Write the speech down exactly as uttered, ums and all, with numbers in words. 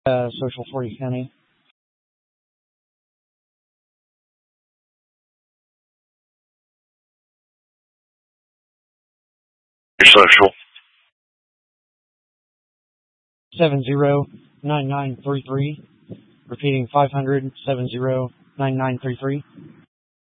Uh, social for you, County. Your social. Seven zero nine nine three three. Repeating five hundred seven zero nine nine three three.